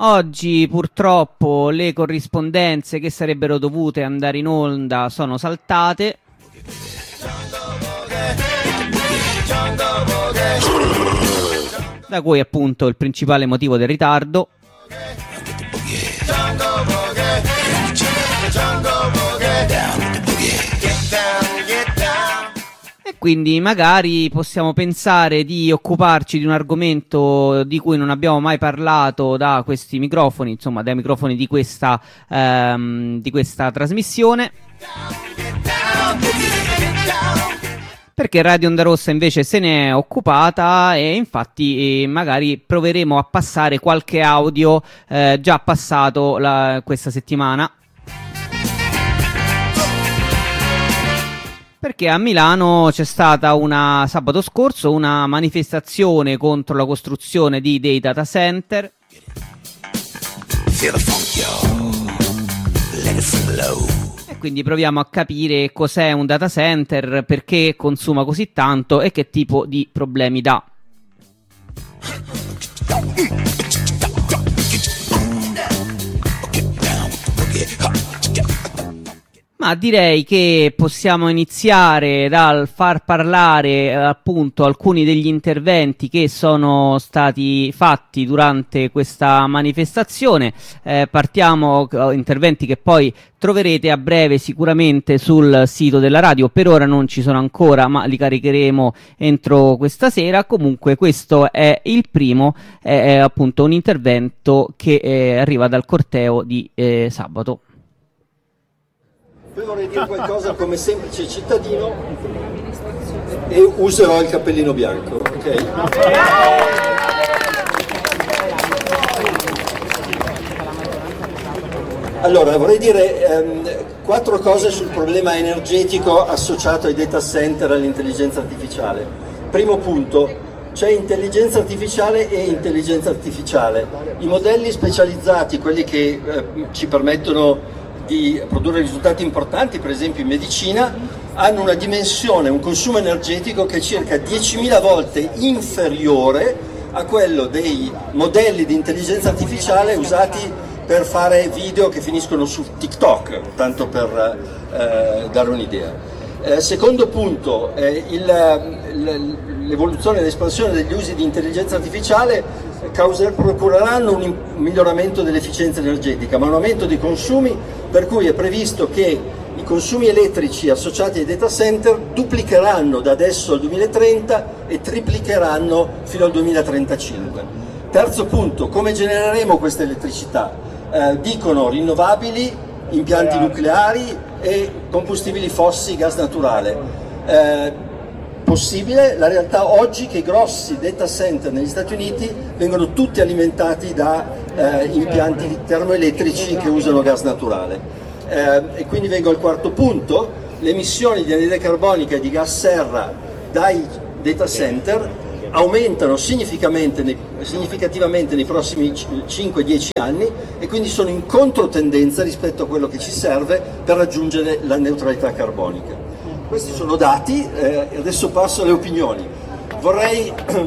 Oggi purtroppo le corrispondenze che sarebbero dovute andare in onda sono saltate. Da cui appunto il principale motivo del ritardo. E quindi magari possiamo pensare di occuparci di un argomento di cui non abbiamo mai parlato da questi microfoni, insomma dai microfoni di questa trasmissione. Perché Radio Onda Rossa invece se ne è occupata e infatti magari proveremo a passare qualche audio già passato questa settimana. Perché a Milano c'è stata sabato scorso una manifestazione contro la costruzione di dei data center. E quindi proviamo a capire cos'è un data center, perché consuma così tanto e che tipo di problemi dà. Ma direi che possiamo iniziare dal far parlare appunto alcuni degli interventi che sono stati fatti durante questa manifestazione. Partiamo, interventi che poi troverete a breve sicuramente sul sito della radio. Per ora non ci sono ancora, ma li caricheremo entro questa sera. Comunque questo è il primo, è appunto un intervento che arriva dal corteo di sabato. Poi vorrei dire qualcosa come semplice cittadino e userò il cappellino bianco, ok? Allora, vorrei dire 4 cose sul problema energetico associato ai data center e all'intelligenza artificiale. Primo punto, c'è intelligenza artificiale e intelligenza artificiale. I modelli specializzati, quelli che ci permettono di produrre risultati importanti, per esempio in medicina, hanno una dimensione, un consumo energetico che è circa 10.000 volte inferiore a quello dei modelli di intelligenza artificiale usati per fare video che finiscono su TikTok, tanto per dare un'idea. Secondo punto, l'evoluzione e l'espansione degli usi di intelligenza artificiale procureranno un miglioramento dell'efficienza energetica, ma un aumento dei consumi, per cui è previsto che i consumi elettrici associati ai data center duplicheranno da adesso al 2030 e triplicheranno fino al 2035. Terzo punto, come genereremo questa elettricità? Dicono rinnovabili, impianti nucleari e combustibili fossili, gas naturale. Possibile, la realtà oggi che i grossi data center negli Stati Uniti vengono tutti alimentati da impianti termoelettrici che usano gas naturale. E quindi vengo al quarto punto: le emissioni di anidride carbonica e di gas serra dai data center aumentano significativamente nei prossimi 5-10 anni e quindi sono in controtendenza rispetto a quello che ci serve per raggiungere la neutralità carbonica. Questi sono dati, adesso passo alle opinioni. Vorrei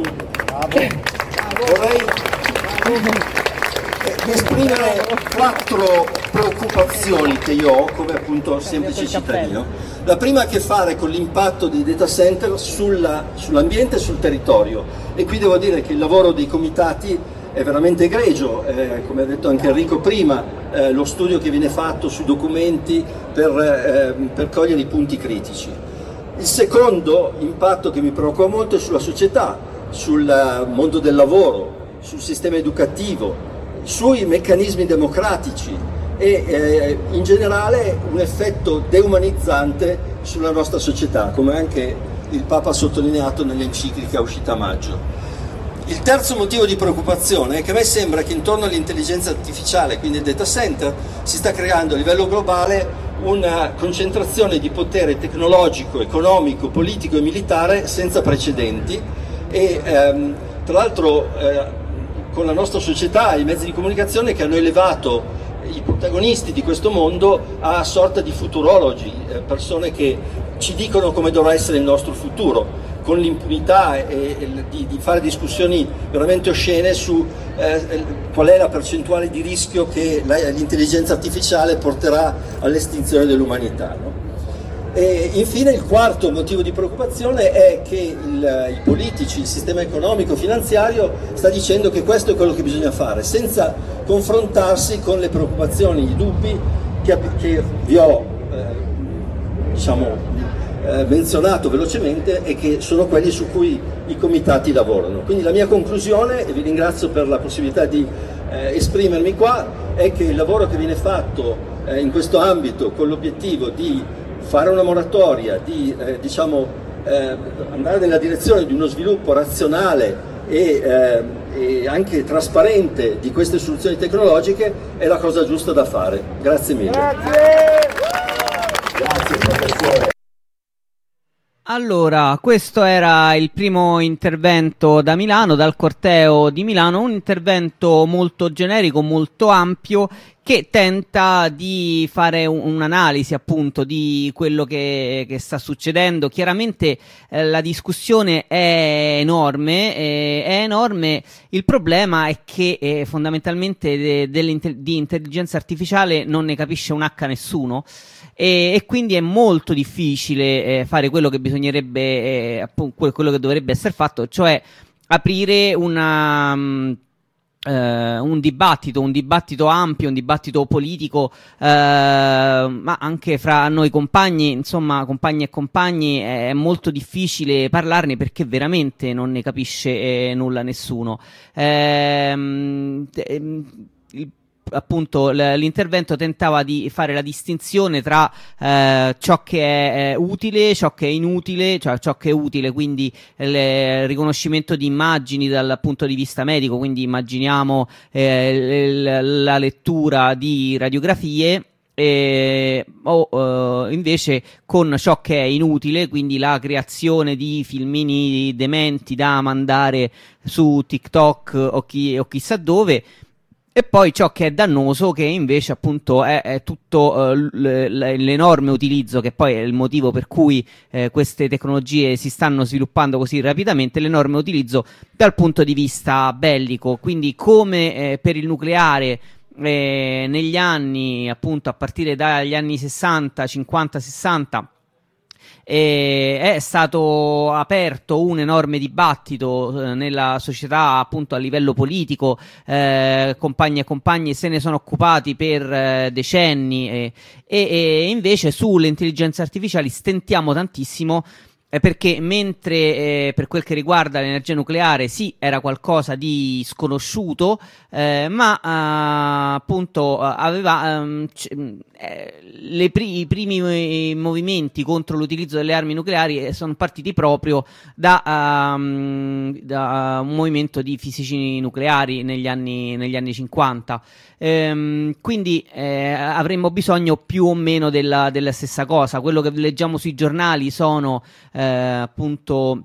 esprimere 4 preoccupazioni che io ho come appunto semplice cittadino. La prima ha a che fare con l'impatto dei data center sull'ambiente e sul territorio, e qui devo dire che il lavoro dei comitati è veramente egregio, come ha detto anche Enrico prima, lo studio che viene fatto sui documenti per cogliere i punti critici. Il secondo impatto che mi preoccupa molto è sulla società, sul mondo del lavoro, sul sistema educativo, sui meccanismi democratici e in generale un effetto deumanizzante sulla nostra società, come anche il Papa ha sottolineato nell'enciclica uscita a maggio. Il terzo motivo di preoccupazione è che a me sembra che intorno all'intelligenza artificiale, quindi il data center, si sta creando a livello globale una concentrazione di potere tecnologico, economico, politico e militare senza precedenti e tra l'altro con la nostra società, i mezzi di comunicazione che hanno elevato i protagonisti di questo mondo a sorta di futurologi, persone che ci dicono come dovrà essere il nostro futuro. con l'impunità di fare discussioni veramente oscene su qual è la percentuale di rischio che l'intelligenza artificiale porterà all'estinzione dell'umanità, no? E infine il quarto motivo di preoccupazione è che i politici, il sistema economico, finanziario sta dicendo che questo è quello che bisogna fare, senza confrontarsi con le preoccupazioni, i dubbi che vi ho menzionato velocemente e che sono quelli su cui i comitati lavorano. Quindi la mia conclusione, e vi ringrazio per la possibilità di esprimermi qua, è che il lavoro che viene fatto in questo ambito con l'obiettivo di fare una moratoria, di andare nella direzione di uno sviluppo razionale e anche trasparente di queste soluzioni tecnologiche è la cosa giusta da fare. Grazie mille. Grazie professore. Allora, questo era il primo intervento da Milano, dal corteo di Milano, un intervento molto generico, molto ampio, che tenta di fare un'analisi appunto di quello che sta succedendo. Chiaramente la discussione è enorme. Il problema è che fondamentalmente di intelligenza artificiale non ne capisce un H nessuno. E quindi è molto difficile fare quello che bisognerebbe, appunto, quello che dovrebbe essere fatto, cioè aprire un dibattito ampio, un dibattito politico, ma anche fra noi compagni, insomma, compagni e compagni, è molto difficile parlarne perché veramente non ne capisce nulla nessuno. Appunto l'intervento tentava di fare la distinzione tra ciò che è utile, ciò che è inutile, cioè ciò che è utile, quindi il riconoscimento di immagini dal punto di vista medico, quindi immaginiamo la lettura di radiografie, invece con ciò che è inutile, quindi la creazione di filmini dementi da mandare su TikTok o chissà dove. E poi ciò che è dannoso, che invece appunto è tutto l'enorme utilizzo, che poi è il motivo per cui queste tecnologie si stanno sviluppando così rapidamente, l'enorme utilizzo dal punto di vista bellico. Quindi come per il nucleare negli anni, appunto a partire dagli anni 60, 50, 60, è stato aperto un enorme dibattito nella società, appunto a livello politico, compagni e compagni se ne sono occupati per decenni, e invece sulle intelligenze artificiali stentiamo tantissimo, perché mentre per quel che riguarda l'energia nucleare sì, era qualcosa di sconosciuto, ma appunto aveva i primi movimenti contro l'utilizzo delle armi nucleari sono partiti proprio da un movimento di fisici nucleari negli anni 50. Quindi avremmo bisogno più o meno della stessa cosa. Quello che leggiamo sui giornali sono appunto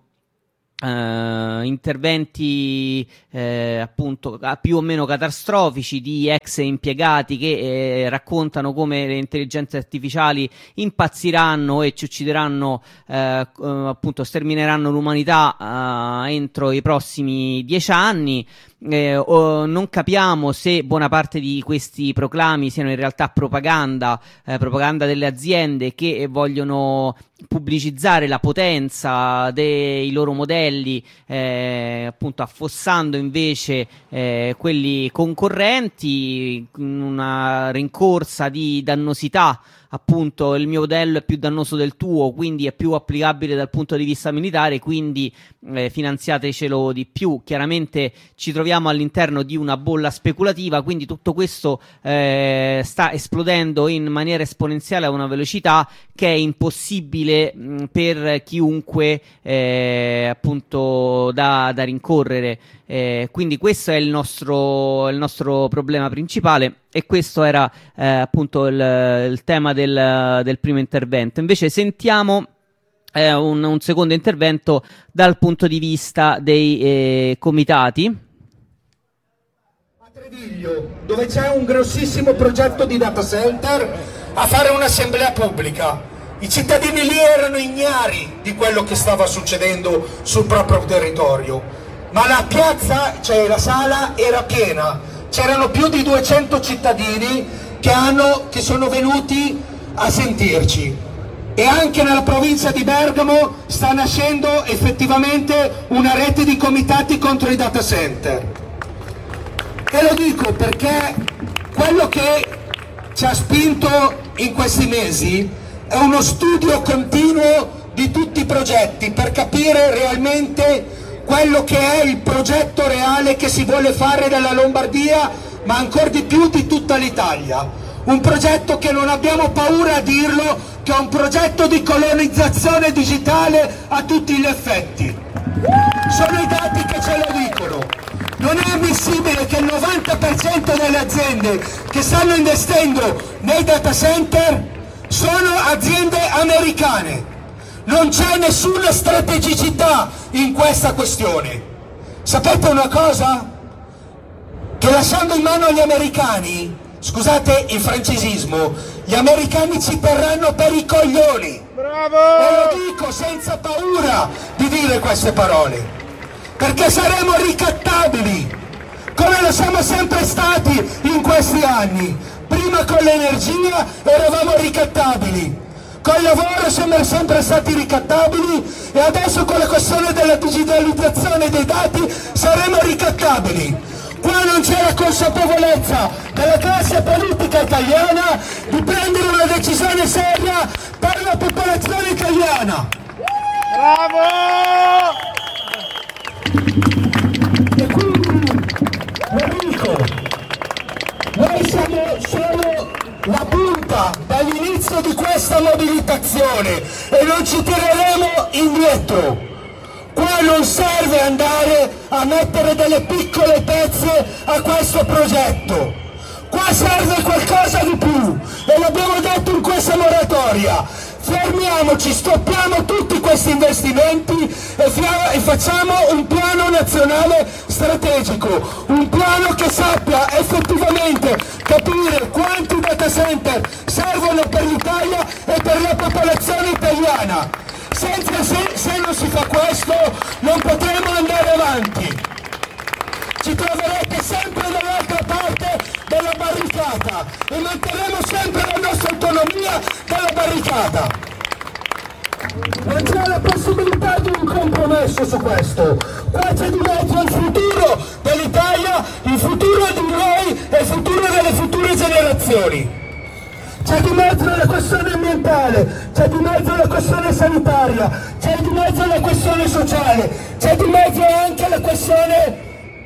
interventi appunto più o meno catastrofici di ex impiegati che raccontano come le intelligenze artificiali impazziranno e ci uccideranno, appunto stermineranno l'umanità entro i prossimi 10 anni. Non capiamo se buona parte di questi proclami siano in realtà propaganda delle aziende che vogliono pubblicizzare la potenza dei loro modelli, appunto affossando invece quelli concorrenti, una rincorsa di dannosità. Appunto il mio modello è più dannoso del tuo, quindi è più applicabile dal punto di vista militare, quindi finanziatecelo di più. Chiaramente ci troviamo all'interno di una bolla speculativa, quindi tutto questo sta esplodendo in maniera esponenziale a una velocità che è impossibile per chiunque appunto da rincorrere. Quindi questo è il nostro problema principale, e questo era appunto il tema del primo intervento. Invece sentiamo un secondo intervento dal punto di vista dei comitati. A Treviglio, dove c'è un grossissimo progetto di data center, a fare un'assemblea pubblica. I cittadini lì erano ignari di quello che stava succedendo sul proprio territorio, ma la piazza, cioè la sala, era piena. C'erano più di 200 cittadini che sono venuti a sentirci. E anche nella provincia di Bergamo sta nascendo effettivamente una rete di comitati contro i data center. E lo dico perché quello che ci ha spinto in questi mesi è uno studio continuo di tutti i progetti per capire realmente quello che è il progetto reale che si vuole fare della Lombardia, ma ancora di più di tutta l'Italia. Un progetto che non abbiamo paura a dirlo, che è un progetto di colonizzazione digitale a tutti gli effetti. Sono i dati che ce lo dicono. Non è ammissibile che il 90% delle aziende che stanno investendo nei data center sono aziende americane. Non c'è nessuna strategicità in questa questione. Sapete una cosa? Che lasciando in mano agli americani, scusate il francesismo, gli americani ci terranno per i coglioni. Bravo! E lo dico senza paura di dire queste parole, perché saremo ricattabili, come lo siamo sempre stati in questi anni. Prima con l'energia eravamo ricattabili, con il lavoro siamo sempre stati ricattabili e adesso con la questione della digitalizzazione dei dati saremo ricattabili. Qua non c'è la consapevolezza della classe politica italiana di prendere una decisione seria per la popolazione italiana. Bravo! E quindi, lo dico, noi siamo solo la punta dall'inizio di questa mobilitazione e non ci tireremo indietro. Qua non serve andare a mettere delle piccole pezze a questo progetto. Qua serve qualcosa di più e l'abbiamo detto in questa moratoria. Fermiamoci, stoppiamo tutti questi investimenti e facciamo un piano nazionale strategico, un piano che sappia effettivamente capire quanti data center servono per l'Italia e per la popolazione italiana. Se non si fa questo non potremo andare avanti. Ci troverete sempre dall'altra parte della barricata e manterremo sempre la nostra autonomia dalla barricata. Non c'è la possibilità di un compromesso su questo. Qua c'è di mezzo il futuro dell'Italia, il futuro di noi e il futuro delle future generazioni. C'è di mezzo la questione ambientale, c'è di mezzo la questione sanitaria, c'è di mezzo la questione sociale, c'è di mezzo anche la questione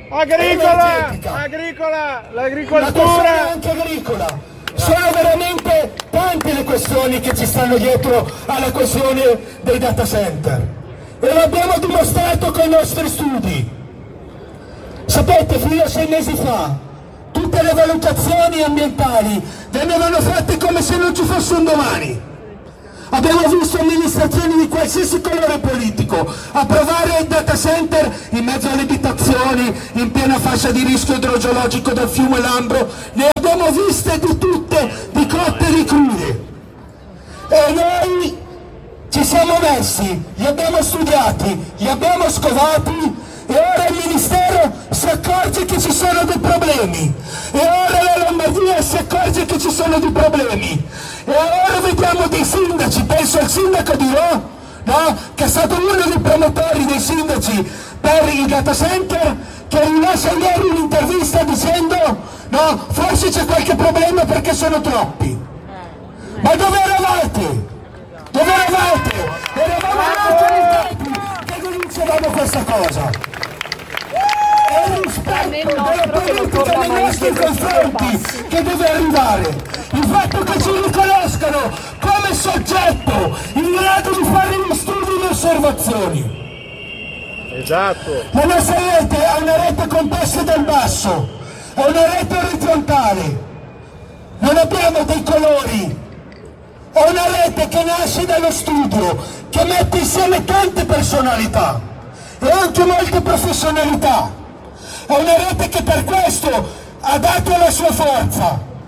agricola, l'agricoltura. La questione anche agricola. Sono veramente tante le questioni che ci stanno dietro alla questione dei data center. E lo abbiamo dimostrato con i nostri studi. Sapete, fino a 6 mesi fa, tutte le valutazioni ambientali venivano fatte come se non ci fosse un domani. Abbiamo visto amministrazioni di qualsiasi colore politico approvare il data center in mezzo alle abitazioni, in piena fascia di rischio idrogeologico del fiume Lambro. Ne abbiamo viste di tutte, di cotte e di crude. E noi ci siamo messi, li abbiamo studiati, li abbiamo scovati e ora il Ministero si accorge che ci sono dei problemi. E ora la Lombardia si accorge che ci sono dei problemi. E ora vediamo dei sindaci, penso al sindaco di Rho, no? Che è stato uno dei promotori dei sindaci per il data center, che rilascia ieri un'intervista dicendo no, forse c'è qualche problema perché sono troppi. Ma dove eravate? Dove eravate? Eravamo noi che denunciavamo questa cosa. È il rispetto della politica nei nostri confronti che deve arrivare. Il fatto che ci riconoscano come soggetto in grado di fare gli studi e le osservazioni. Esatto. La nostra rete è una rete complessa dal basso, è una rete orizzontale. Non abbiamo dei colori. È una rete che nasce dallo studio, che mette insieme tante personalità e anche molte professionalità. È una rete che per questo ha dato la sua forza.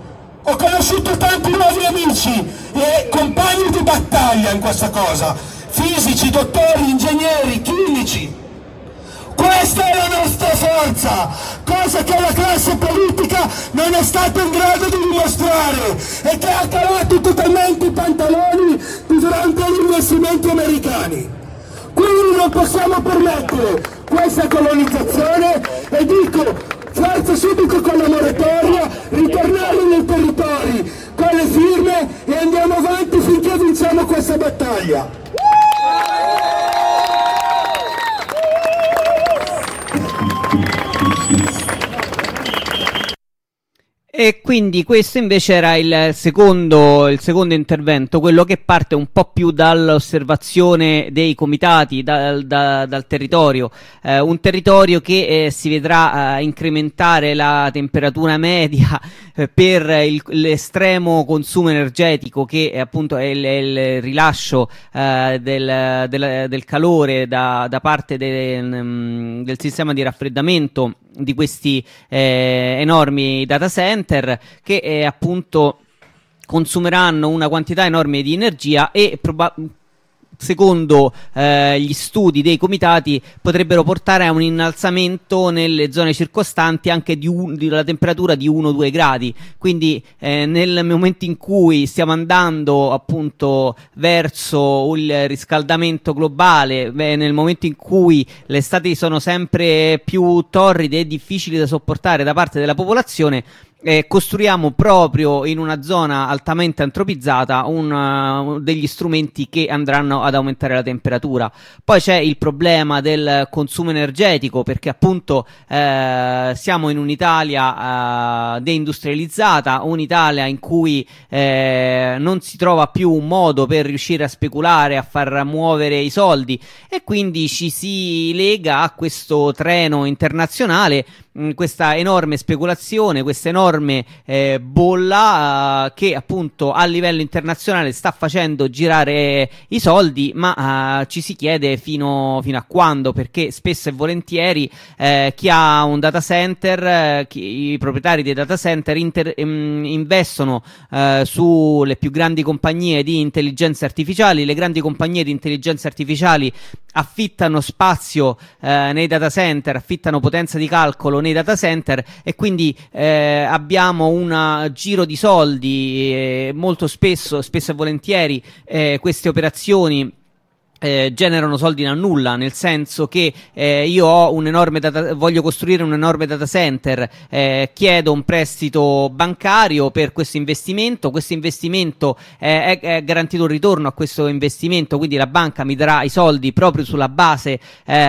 Ho conosciuto tanti nuovi amici e compagni di battaglia in questa cosa, fisici, dottori, ingegneri, chimici. Questa è la nostra forza, cosa che la classe politica non è stata in grado di dimostrare e che ha calato totalmente i pantaloni durante gli investimenti americani. Quindi non possiamo permettere questa colonizzazione e dico, forza subito con la moratoria, ritornare nei territori con le firme e andiamo avanti finché vinciamo questa battaglia. E quindi questo invece era il secondo intervento, quello che parte un po' più dall'osservazione dei comitati, dal territorio, un territorio che si vedrà incrementare la temperatura media per l'estremo consumo energetico che appunto è il rilascio del calore da parte del sistema di raffreddamento di questi enormi data center che appunto consumeranno una quantità enorme di energia e secondo gli studi dei comitati potrebbero portare a un innalzamento nelle zone circostanti anche della temperatura di 1-2 gradi. Quindi nel momento in cui stiamo andando appunto verso il riscaldamento globale, nel momento in cui le estati sono sempre più torride e difficili da sopportare da parte della popolazione, costruiamo proprio in una zona altamente antropizzata degli strumenti che andranno ad aumentare la temperatura. Poi c'è il problema del consumo energetico, perché appunto siamo in un'Italia deindustrializzata, un'Italia in cui non si trova più un modo per riuscire a speculare, a far muovere i soldi, e quindi ci si lega a questo treno internazionale, questa enorme speculazione, questa enorme bolla che appunto a livello internazionale sta facendo girare i soldi, ma ci si chiede fino a quando, perché spesso e volentieri chi ha un data center, i proprietari dei data center investono sulle più grandi compagnie di intelligenza artificiali. Le grandi compagnie di intelligenza artificiali affittano spazio nei data center, affittano potenza di calcolo nei data center, e quindi abbiamo un giro di soldi. Molto spesso e volentieri queste operazioni generano soldi da nulla, nel senso che io ho voglio costruire un enorme data center, chiedo un prestito bancario per questo investimento è garantito un ritorno a questo investimento, quindi la banca mi darà i soldi proprio sulla base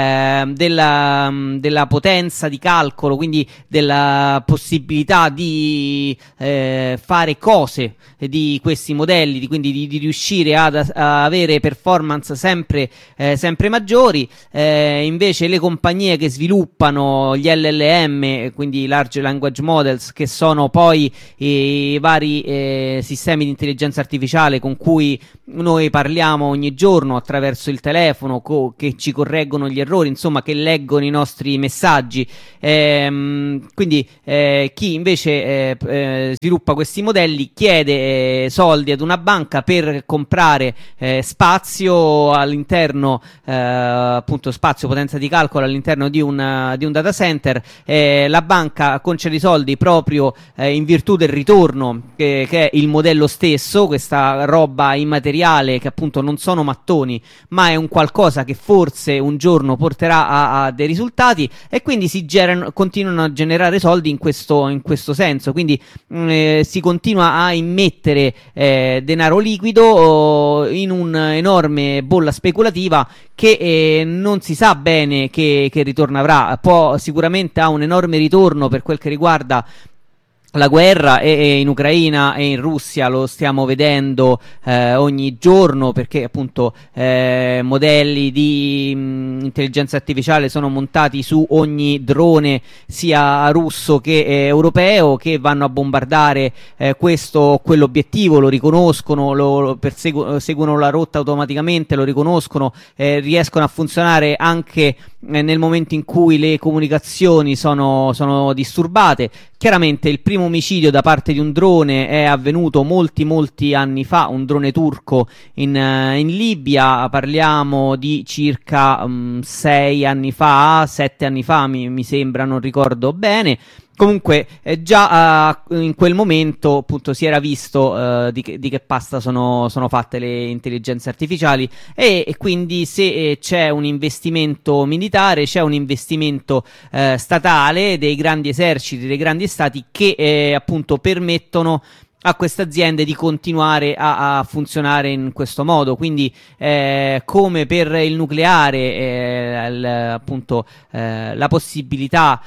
della potenza di calcolo, quindi della possibilità di fare cose di questi modelli, quindi di riuscire ad avere performance sempre maggiori. Invece le compagnie che sviluppano gli LLM, quindi Large Language Models, che sono poi i vari sistemi di intelligenza artificiale con cui noi parliamo ogni giorno attraverso il telefono, che ci correggono gli errori, insomma che leggono i nostri messaggi, quindi chi invece sviluppa questi modelli chiede soldi ad una banca per comprare spazio all'interno, appunto spazio, potenza di calcolo all'interno di un data center. La banca concede i soldi proprio in virtù del ritorno che è il modello stesso, questa roba immateriale che appunto non sono mattoni, ma è un qualcosa che forse un giorno porterà a dei risultati, e quindi continuano a generare soldi in questo senso. Quindi si continua a immettere denaro liquido in un'enorme bolla speculativa che non si sa bene che ritorno avrà. Sicuramente ha un enorme ritorno per quel che riguarda la guerra, e in Ucraina e in Russia lo stiamo vedendo ogni giorno, perché appunto modelli di intelligenza artificiale sono montati su ogni drone sia russo che europeo, che vanno a bombardare questo o quell'obiettivo, lo riconoscono, seguono la rotta automaticamente, lo riconoscono, riescono a funzionare anche nel momento in cui le comunicazioni sono disturbate. Chiaramente il primo primo omicidio da parte di un drone è avvenuto molti anni fa, un drone turco in Libia. Parliamo di circa 6 anni fa, 7 anni fa mi sembra, non ricordo bene. Comunque già in quel momento appunto si era visto di che pasta sono fatte le intelligenze artificiali, e quindi se c'è un investimento militare, c'è un investimento statale dei grandi eserciti, dei grandi stati che appunto permettono a queste aziende di continuare a funzionare in questo modo. Quindi come per il nucleare, appunto la possibilità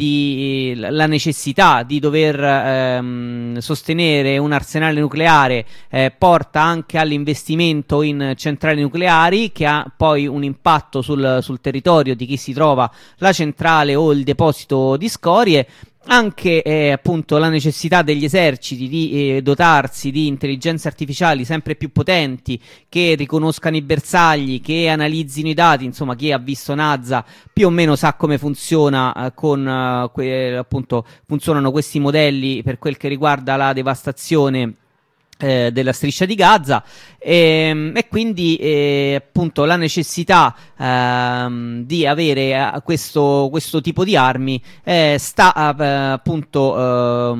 la necessità di dover sostenere un arsenale nucleare porta anche all'investimento in centrali nucleari, che ha poi un impatto sul territorio di chi si trova la centrale o il deposito di scorie. Anche appunto la necessità degli eserciti di dotarsi di intelligenze artificiali sempre più potenti, che riconoscano i bersagli, che analizzino i dati. Insomma, chi ha visto NASA più o meno sa come funziona appunto funzionano questi modelli per quel che riguarda la devastazione della striscia di Gaza, e quindi appunto la necessità di avere questo tipo di armi sta appunto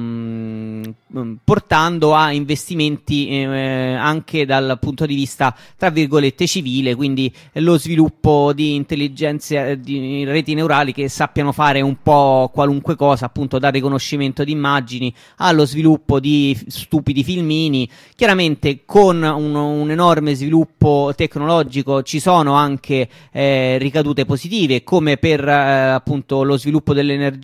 portando a investimenti anche dal punto di vista tra virgolette civile, quindi lo sviluppo di intelligenze, di reti neurali che sappiano fare un po' qualunque cosa, appunto dal riconoscimento di immagini allo sviluppo di stupidi filmini. Chiaramente con un enorme sviluppo tecnologico ci sono anche ricadute positive, come per appunto lo sviluppo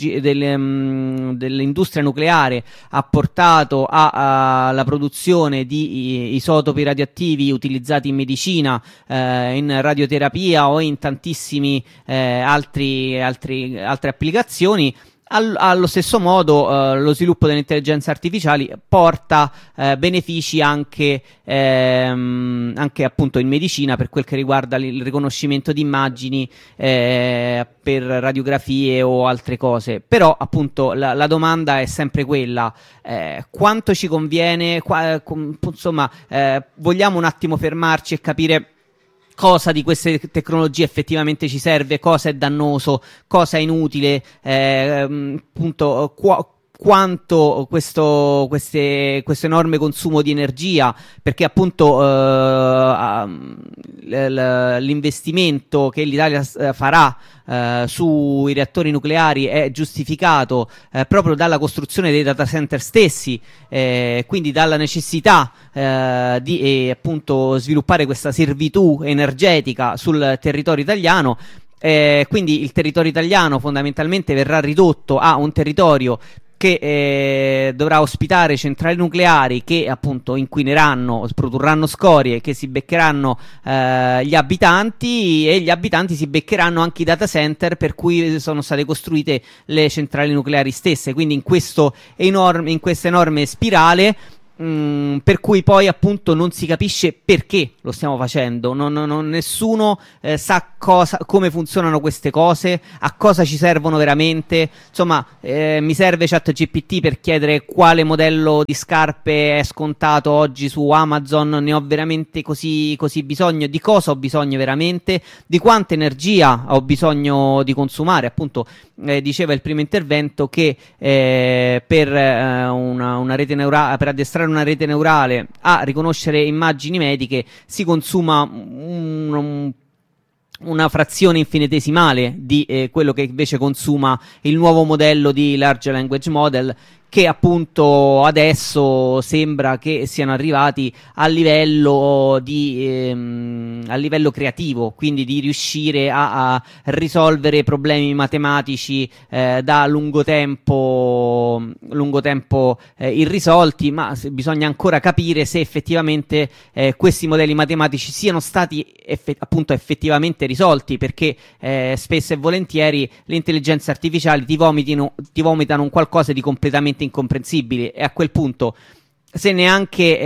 dell'industria nucleare ha portato alla produzione di isotopi radioattivi utilizzati in medicina, in radioterapia o in tantissimi altre applicazioni. Allo stesso modo lo sviluppo delle intelligenze artificiali porta benefici anche appunto in medicina, per quel che riguarda il riconoscimento di immagini per radiografie o altre cose. Però appunto la domanda è sempre quella: quanto ci conviene? Insomma, vogliamo un attimo fermarci e capire cosa di queste tecnologie effettivamente ci serve, cosa è dannoso, cosa è inutile, appunto quanto questo enorme consumo di energia, perché appunto l'investimento che l'Italia farà sui reattori nucleari è giustificato proprio dalla costruzione dei data center stessi, quindi dalla necessità di appunto sviluppare questa servitù energetica sul territorio italiano. Quindi il territorio italiano fondamentalmente verrà ridotto a un territorio che dovrà ospitare centrali nucleari che appunto inquineranno, produrranno scorie, che si beccheranno gli abitanti, e gli abitanti si beccheranno anche i data center per cui sono state costruite le centrali nucleari stesse. Quindi in questa enorme spirale, per cui poi appunto non si capisce perché lo stiamo facendo, nessuno sa come funzionano queste cose, a cosa ci servono veramente. Insomma, mi serve ChatGPT per chiedere quale modello di scarpe è scontato oggi su Amazon, ne ho veramente così bisogno, di cosa ho bisogno veramente, di quanta energia ho bisogno di consumare. Appunto diceva il primo intervento che per una rete neurale, per addestrare una rete neurale a riconoscere immagini mediche, si consuma una frazione infinitesimale di quello che invece consuma il nuovo modello di Large Language Model, che appunto adesso sembra che siano arrivati a livello creativo, quindi di riuscire a risolvere problemi matematici da lungo tempo irrisolti, ma bisogna ancora capire se effettivamente questi modelli matematici siano stati appunto effettivamente risolti, perché spesso e volentieri le intelligenze artificiali ti vomitano un qualcosa di completamente incomprensibile, e a quel punto se neanche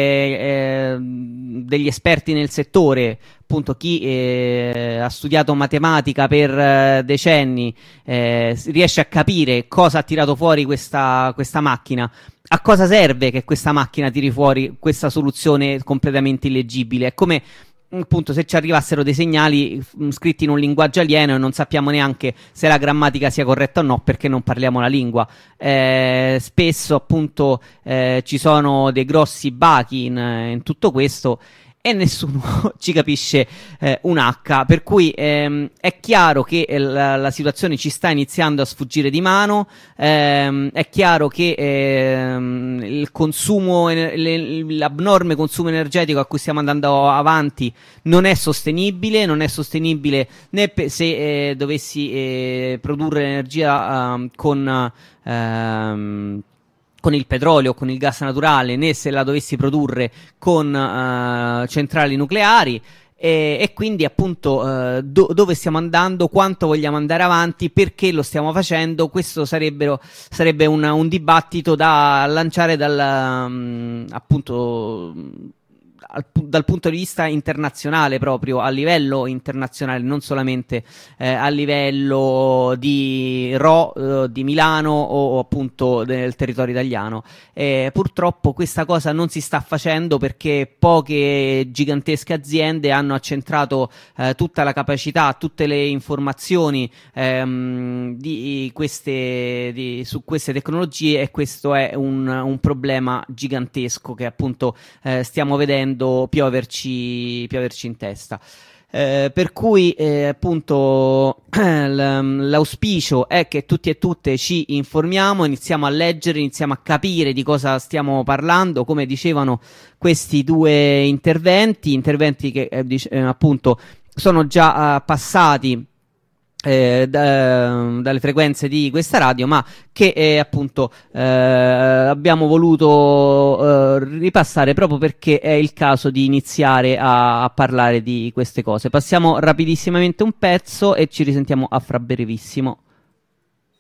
degli esperti nel settore, appunto chi ha studiato matematica per decenni, riesce a capire cosa ha tirato fuori questa macchina. A cosa serve che questa macchina tiri fuori questa soluzione completamente illeggibile? È come, appunto, se ci arrivassero dei segnali scritti in un linguaggio alieno e non sappiamo neanche se la grammatica sia corretta o no, perché non parliamo la lingua. Spesso, appunto, ci sono dei grossi bachi in tutto questo e nessuno ci capisce un H, per cui è chiaro che la situazione ci sta iniziando a sfuggire di mano, è chiaro che il consumo, l'abnorme consumo energetico a cui stiamo andando avanti non è sostenibile né se dovessi produrre energia con il petrolio, con il gas naturale, né se la dovessi produrre con centrali nucleari, e quindi appunto dove stiamo andando, quanto vogliamo andare avanti, perché lo stiamo facendo. Questo sarebbe un dibattito da lanciare appunto dal punto di vista internazionale, proprio a livello internazionale, non solamente a livello di di Milano o appunto del territorio italiano. Purtroppo questa cosa non si sta facendo perché poche gigantesche aziende hanno accentrato tutta la capacità, tutte le informazioni su queste tecnologie, e questo è un problema gigantesco che appunto stiamo vedendo pioverci in testa. Per cui appunto l'auspicio è che tutti e tutte ci informiamo, iniziamo a leggere, iniziamo a capire di cosa stiamo parlando, come dicevano questi due interventi che appunto sono già passati dalle frequenze di questa radio, ma che appunto abbiamo voluto ripassare proprio perché è il caso di iniziare a parlare di queste cose. Passiamo rapidissimamente un pezzo e ci risentiamo a fra brevissimo.